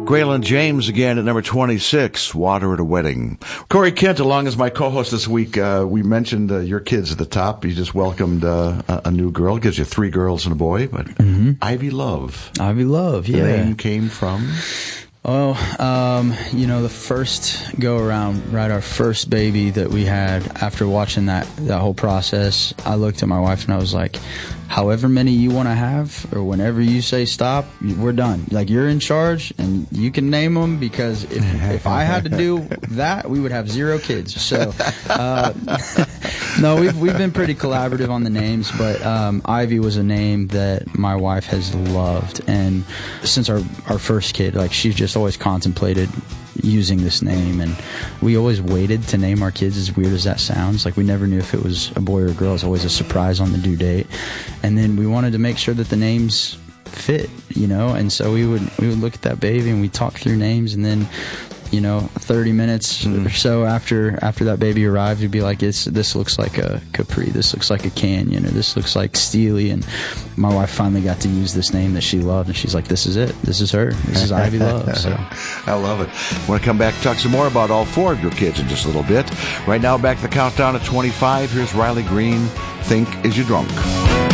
Graylin James again at number 26, Water at a Wedding. Corey Kent, along as my co-host this week, we mentioned your kids at the top. You just welcomed a new girl. It gives you 3 girls and a boy, but Ivy Love. Ivy Love, yeah. The name came from? Oh, the first go around, right, our first baby that we had, after watching that whole process, I looked at my wife and I was like, however many you want to have, or whenever you say stop, we're done. Like, you're in charge and you can name them, because if I had to do that, we would have 0 kids. So, no, we've been pretty collaborative on the names, but Ivy was a name that my wife has loved, and since our first kid, like, she's just always contemplated using this name, and we always waited to name our kids, as weird as that sounds. Like, we never knew if it was a boy or a girl. It was always a surprise on the due date, and then we wanted to make sure that the names fit, and so we would look at that baby and we'd talk through names, and then 30 minutes or so after that baby arrived, you'd be like, this looks like a Capri, this looks like a Canyon, or this looks like Steely. And my wife finally got to use this name that she loved, and she's like, this is it. This is her. This is Ivy Love. So I love it. I want to come back and talk some more about all 4 of your kids in just a little bit. Right now, back to the countdown at 25. Here's Riley Green, Think Is You Drunk?